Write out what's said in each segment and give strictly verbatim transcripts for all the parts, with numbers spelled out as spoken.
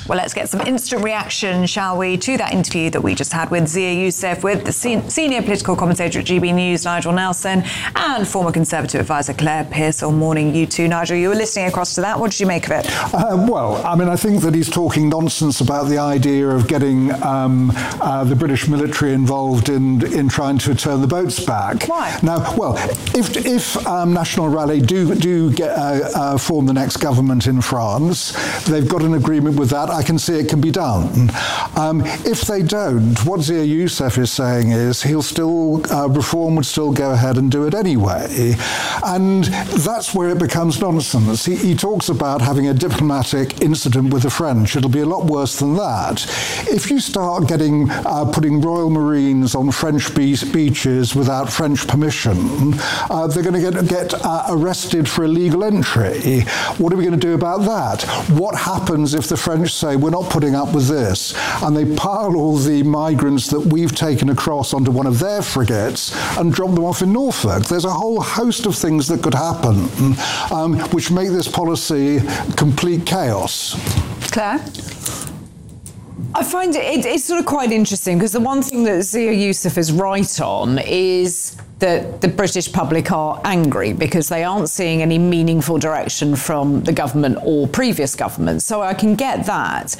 Well, let's get some instant reaction, shall we, to that interview that we just had with Zia Youssef with the sen- senior political commentator at G B News, Nigel Nelson, and former Conservative advisor Claire Pearce on Morning You Too. Nigel, you were listening across to that. What did you make of it? Uh, well, I mean, I think that he's talking nonsense about the idea of getting um, uh, the British military involved in in trying to turn the boats back. Why? Now, well, if if um, National Rally do do get uh, uh, form the next government in France, they've got an agreement with that. I can see it can be done. Um, if they don't, what Zia Youssef is saying is he'll still, uh, reform would still go ahead and do it anyway. And that's where it becomes nonsense. He, he talks about having a diplomatic incident with the French. It'll be a lot worse than that. If you start getting, uh, putting Royal Marines on French be- beaches without French permission, uh, they're going to get, get uh, arrested for illegal entry. What are we going to do about that? What happens if the French say, we're not putting up with this, and they pile all the migrants that we've taken across onto one of their frigates and drop them off in Norfolk? There's a whole host of things that could happen um, which make this policy complete chaos. Claire? I find it, it it's sort of quite interesting, because the one thing that Zia Youssef is right on is that the British public are angry because they aren't seeing any meaningful direction from the government or previous governments. So I can get that.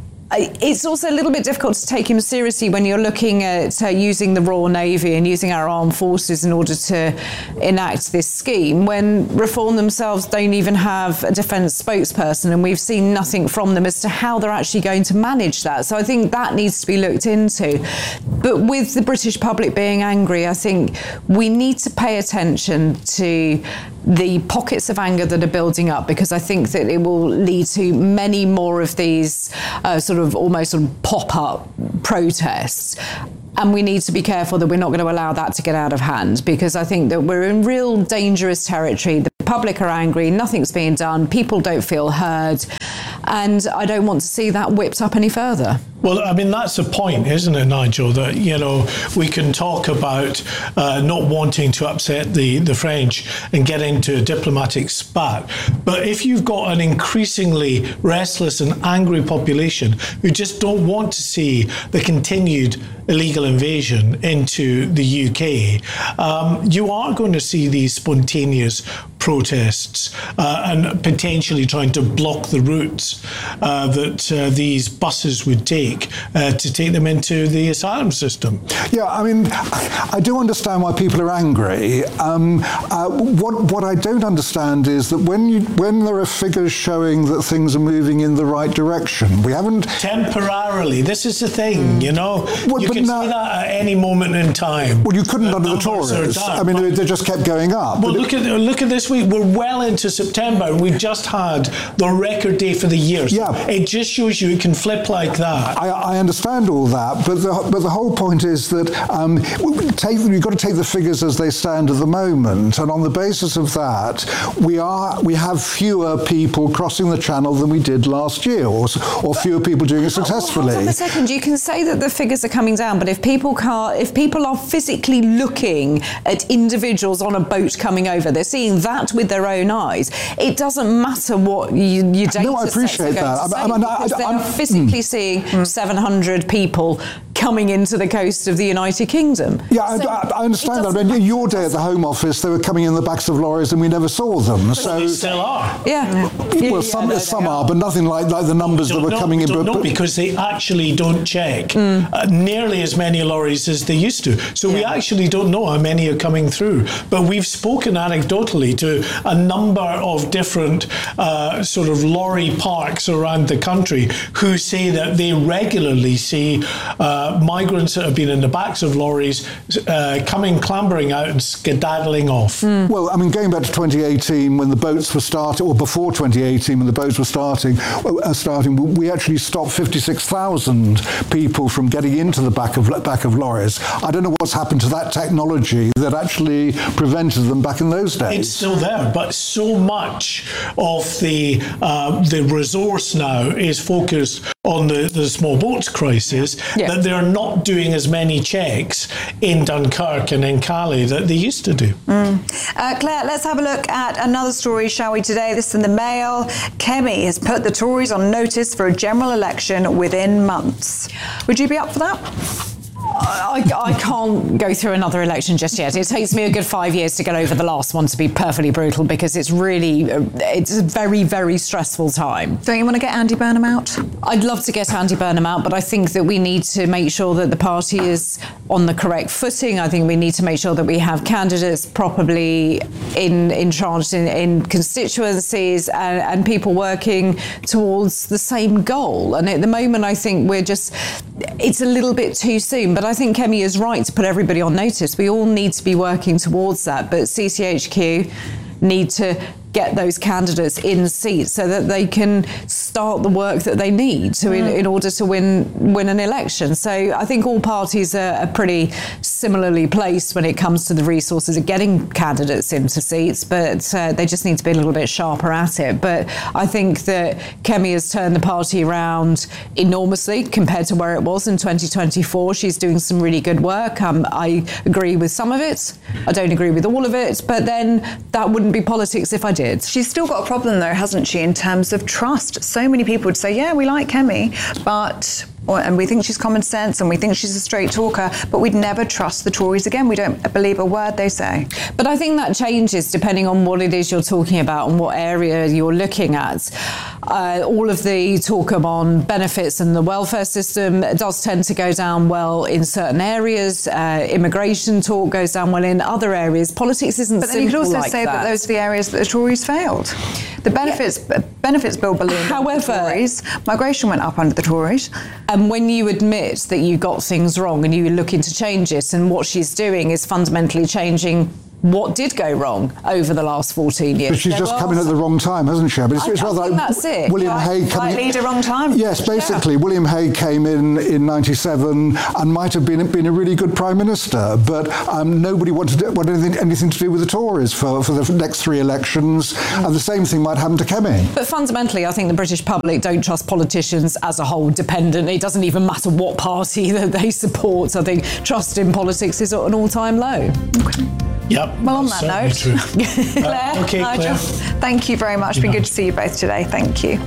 It's also a little bit difficult to take him seriously when you're looking at uh, using the Royal Navy and using our armed forces in order to enact this scheme, when Reform themselves don't even have a defence spokesperson, and we've seen nothing from them as to how they're actually going to manage that. So I think that needs to be looked into. But with the British public being angry, I think we need to pay attention to the pockets of anger that are building up, because I think that it will lead to many more of these uh, sort of almost sort of pop-up protests. And we need to be careful that we're not going to allow that to get out of hand, because I think that we're in real dangerous territory. The public are angry, nothing's being done, people don't feel heard, and I don't want to see that whipped up any further. Well, I mean, that's the point, isn't it, Nigel, that, you know, we can talk about uh, not wanting to upset the, the French and get into a diplomatic spat. But if you've got an increasingly restless and angry population who just don't want to see the continued illegal invasion into the U K, um, you are going to see these spontaneous protests uh, and potentially trying to block the routes uh, that uh, these buses would take uh, to take them into the asylum system. Yeah, I mean, I do understand why people are angry. Um, uh, what what I don't understand is that when you when there are figures showing that things are moving in the right direction, we haven't temporarily. This is the thing, you know. Well, you can now, see that at any moment in time. Well, you couldn't under the Tories. I mean, they, they just kept going up. Well, look at look at this week. We're well into September, and we just had the record day for the year. So yeah, it just shows you it can flip like that. I, I understand all that, but the but the whole point is that um, take you've got to take the figures as they stand at the moment, and on the basis of that, we are we have fewer people crossing the Channel than we did last year, or or fewer people doing it successfully. Well, hold on a second. You can say that the figures are coming down, but if people can't, if people are physically looking at individuals on a boat coming over, they're seeing that with their own eyes. It doesn't matter what you, your data no, I appreciate sets are that. going to I, say, I, I, because I, they're I'm, physically mm. seeing mm. seven hundred people coming into the coast of the United Kingdom. Yeah, so I, I understand that. I mean, your day at the Home Office, they were coming in the backs of lorries and we never saw them. But so they still are. Yeah. Well, yeah, some, yeah, no, some are, are, but nothing like, like the numbers that were know, coming in. Don't but, know, because they actually don't check mm. uh, nearly as many lorries as they used to. So yeah. we actually don't know how many are coming through. But we've spoken anecdotally to a number of different uh, sort of lorry parks around the country who say that they regularly see uh, migrants that have been in the backs of lorries uh, coming, clambering out and skedaddling off. Mm. Well, I mean, going back to twenty eighteen when the boats were starting, or before twenty eighteen when the boats were starting, uh, starting, we actually stopped fifty-six thousand people from getting into the back of back of lorries. I don't know what's happened to that technology that actually prevented them back in those days. It's still there, but so much of the uh, the resource now is focused on the, the small boats crisis, yeah. that they're not doing as many checks in Dunkirk and in Calais that they used to do. Mm. Uh, Claire, let's have a look at another story, shall we, today? This is in the Mail. Kemi has put the Tories on notice for a general election within months. Would you be up for that? I, I can't go through another election just yet. It takes me a good five years to get over the last one, to be perfectly brutal, because it's really, it's a very, very stressful time. Don't you want to get Andy Burnham out? I'd love to get Andy Burnham out, but I think that we need to make sure that the party is on the correct footing. I think we need to make sure that we have candidates properly in, in charge in, in constituencies and, and people working towards the same goal. And at the moment, I think we're just, it's a little bit too soon. But I think Kemi is right to put everybody on notice. We all need to be working towards that. But C C H Q need to get those candidates in seats so that they can start the work that they need to in, in order to win win an election. So I think all parties are, are pretty similarly placed when it comes to the resources of getting candidates into seats, but uh, they just need to be a little bit sharper at it. But I think that Kemi has turned the party around enormously compared to where it was in twenty twenty-four. She's doing some really good work. Um, I agree with some of it. I don't agree with all of it, but then that wouldn't be politics if I did. She's still got a problem, though, hasn't she, in terms of trust? So many people would say, yeah, we like Kemi, but... Or, and we think she's common sense and we think she's a straight talker, but we'd never trust the Tories again. We don't believe a word they say. But I think that changes depending on what it is you're talking about and what area you're looking at. Uh, all of the talk on benefits and the welfare system does tend to go down well in certain areas. Uh, immigration talk goes down well in other areas. Politics isn't But then you could also like say that. that those are the areas that the Tories failed. The benefits yeah. benefits bill ballooned under the Tories. Migration went up under the Tories. And when you admit that you got things wrong and you're looking to change it, and what she's doing is fundamentally changing what did go wrong over the last fourteen years. But she's just come in at the wrong time, hasn't she? But it's, I, it's rather I think like that's it. William right, Hague coming right leader, wrong time. Yes, basically, yeah. William Hague came in in ninety-seven and might have been been a really good prime minister, but um, nobody wanted, to, wanted anything, anything to do with the Tories for, for the next three elections, mm. and the same thing might happen to Kemi. But fundamentally, I think the British public don't trust politicians as a whole dependent. It doesn't even matter what party that they support. I think trust in politics is at an all-time low. Okay. Yep. Well, on that note, Claire, uh, okay, Nigel, Claire. Thank you very much. It's been good to see you both today. Thank you.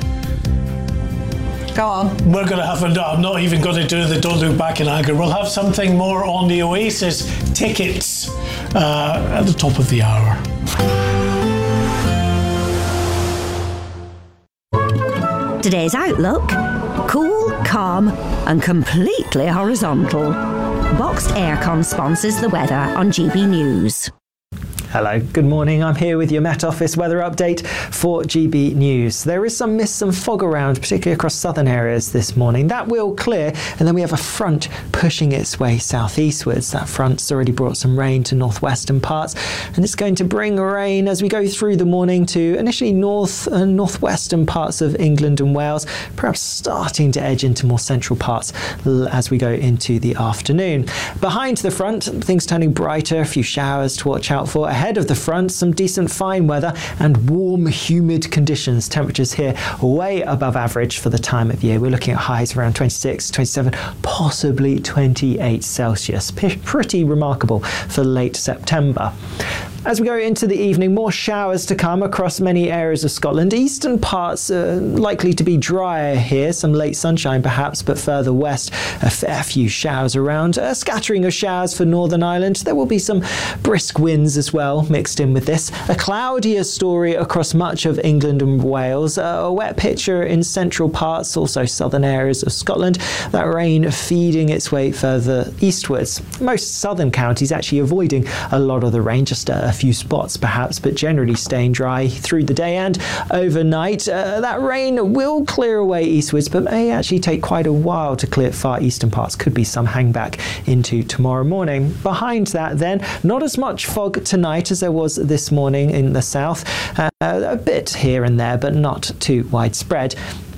Go on. We're going to have, a, I'm not even going to do the Don't Look Back in Anger. We'll have something more on the Oasis tickets uh, at the top of the hour. Today's outlook: cool, calm and completely horizontal. Boxed Aircon sponsors the weather on G B News. Hello, good morning. I'm here with your Met Office weather update for G B News. There is some mist and fog around, particularly across southern areas this morning. That will clear, and then we have a front pushing its way southeastwards. That front's already brought some rain to northwestern parts, and it's going to bring rain as we go through the morning to initially north and northwestern parts of England and Wales, perhaps starting to edge into more central parts as we go into the afternoon. Behind the front, things turning brighter, a few showers to watch out for. Ahead of the front, some decent fine weather and warm, humid conditions. Temperatures here way above average for the time of year. We're looking at highs around twenty-six, twenty-seven, possibly twenty-eight Celsius. P- pretty remarkable for late September. As we go into the evening, more showers to come across many areas of Scotland. Eastern parts are likely to be drier here, some late sunshine perhaps, but further west, a fair few showers around. A scattering of showers for Northern Ireland. There will be some brisk winds as well mixed in with this. A cloudier story across much of England and Wales. A wet picture in central parts, also southern areas of Scotland. That rain feeding its way further eastwards. Most southern counties actually avoiding a lot of the rain, just a A few spots perhaps, but generally staying dry through the day and overnight. Uh, that rain will clear away eastwards, but may actually take quite a while to clear far eastern parts. Could be some hangback into tomorrow morning. Behind that then, not as much fog tonight as there was this morning in the south. Uh, a bit here and there, but not too widespread.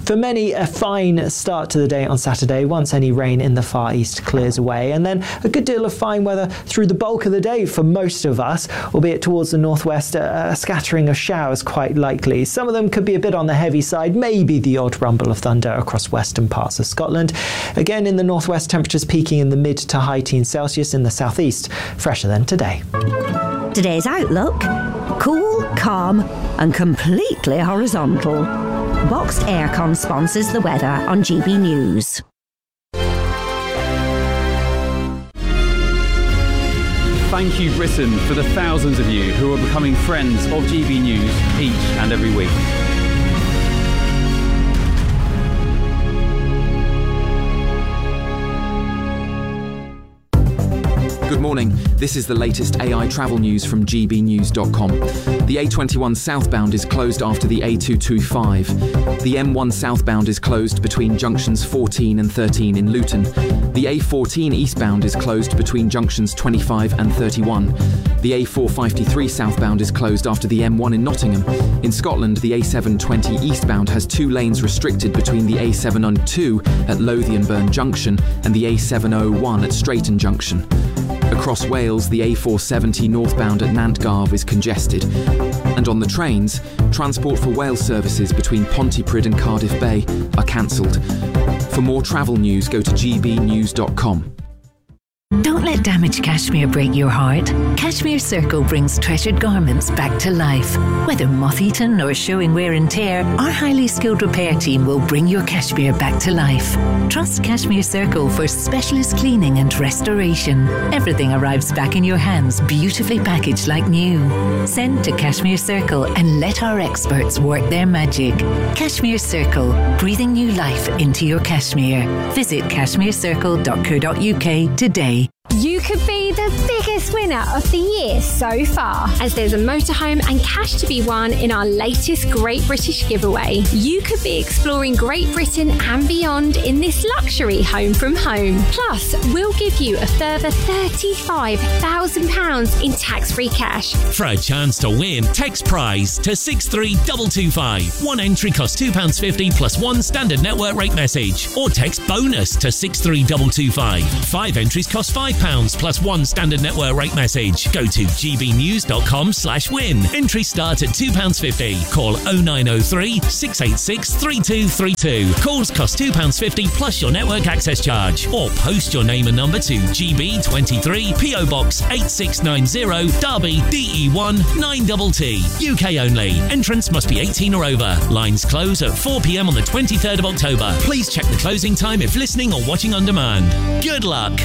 For many, a fine start to the day on Saturday once any rain in the far east clears away, and then a good deal of fine weather through the bulk of the day for most of us, albeit towards the northwest, a, a scattering of showers quite likely. Some of them could be a bit on the heavy side, maybe the odd rumble of thunder across western parts of Scotland. Again, in the northwest, temperatures peaking in the mid to high teens Celsius. In the southeast, fresher than today. Today's outlook: cool, calm and completely horizontal. Boxed Aircon sponsors the weather on G B News. Thank you, Britain, for the thousands of you who are becoming friends of G B News each and every week. Good morning. This is the latest A I travel news from G B news dot com. The A twenty-one southbound is closed after the A two twenty-five. The M one southbound is closed between junctions fourteen and thirteen in Luton. The A fourteen eastbound is closed between junctions twenty-five and thirty-one. The A four fifty-three southbound is closed after the M one in Nottingham. In Scotland, the A seven twenty eastbound has two lanes restricted between the A seven oh two at Lothian-Burn Junction and the A seven oh one at Straighton Junction. Across Wales, the A four seventy northbound at Nantgarv is congested. And on the trains, Transport for Wales services between Pontypridd and Cardiff Bay are cancelled. For more travel news, go to G B news dot com. Don't let damaged cashmere break your heart. Cashmere Circle brings treasured garments back to life. Whether moth-eaten or showing wear and tear, our highly skilled repair team will bring your cashmere back to life. Trust Cashmere Circle for specialist cleaning and restoration. Everything arrives back in your hands, beautifully packaged like new. Send to Cashmere Circle and let our experts work their magic. Cashmere Circle, breathing new life into your cashmere. Visit cashmere circle dot co dot U K today. You could be the biggest winner of the year so far, as there's a motorhome and cash to be won in our latest Great British giveaway. You could be exploring Great Britain and beyond in this luxury home from home. Plus, we'll give you a further thirty-five thousand pounds in tax-free cash. For a chance to win, text prize to six three two two five. One entry costs two pounds fifty plus one standard network rate message. Or text bonus to six three two two five. Five entries cost five pounds plus one standard network rate message. Go to G B news dot com slash win. Entries start at two pounds fifty. Call oh nine oh three, six eight six, three two three two. Calls cost two pounds fifty plus your network access charge. Or post your name and number to G B twenty-three, P O Box eight six nine zero, Derby, D E one nine T T. U K only. Entrance must be eighteen or over. Lines close at four p m on the twenty-third of October. Please check the closing time if listening or watching on demand. Good luck.